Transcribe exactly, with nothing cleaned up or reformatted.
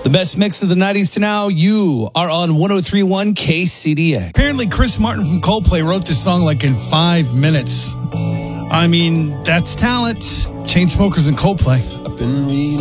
The best mix of the nineties to now. You are on one oh three point one K C D A. Apparently, Chris Martin from Coldplay wrote this song like in five minutes. I mean, that's talent. Chainsmokers and Coldplay. I've been reading